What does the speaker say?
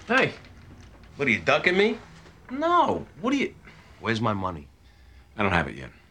Hey, What, are you ducking me? no. What are you... Where's my money? I don't have it yet.